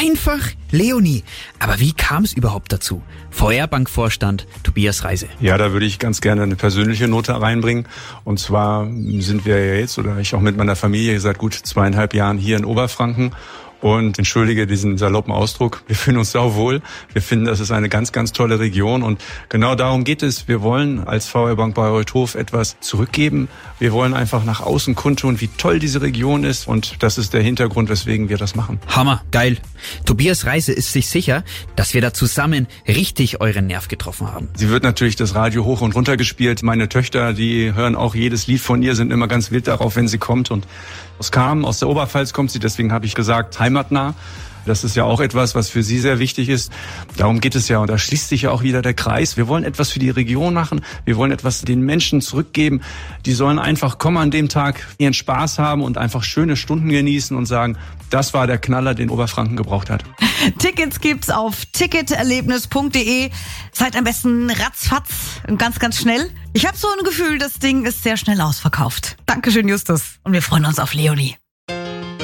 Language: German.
Einfach Leonie. Aber wie kam es überhaupt dazu? VR-Bankvorstand Tobias Reise. Ja, da würde ich ganz gerne eine persönliche Note reinbringen. Und zwar sind wir ja jetzt, oder ich auch mit meiner Familie, seit gut 2,5 Jahren hier in Oberfranken. Und entschuldige diesen saloppen Ausdruck, wir fühlen uns sauwohl. Wir finden, das ist eine ganz, ganz tolle Region. Und genau darum geht es. Wir wollen als VR Bank Bayreuth-Hof etwas zurückgeben. Wir wollen einfach nach außen kundtun, wie toll diese Region ist. Und das ist der Hintergrund, weswegen wir das machen. Hammer, geil. Tobias Reise ist sich sicher, dass wir da zusammen richtig euren Nerv getroffen haben. Sie wird natürlich das Radio hoch und runter gespielt. Meine Töchter, die hören auch jedes Lied von ihr, sind immer ganz wild darauf, wenn sie kommt. Und aus der Oberpfalz kommt sie, deswegen habe ich gesagt, heimatnah. Das ist ja auch etwas, was für sie sehr wichtig ist. Darum geht es ja. Und da schließt sich ja auch wieder der Kreis. Wir wollen etwas für die Region machen. Wir wollen etwas den Menschen zurückgeben. Die sollen einfach kommen an dem Tag, ihren Spaß haben und einfach schöne Stunden genießen und sagen, das war der Knaller, den Oberfranken gebraucht hat. Tickets gibt's auf ticketerlebnis.de. Seid am besten ratzfatz und ganz, ganz schnell. Ich habe so ein Gefühl, das Ding ist sehr schnell ausverkauft. Dankeschön, Justus. Und wir freuen uns auf Leonie.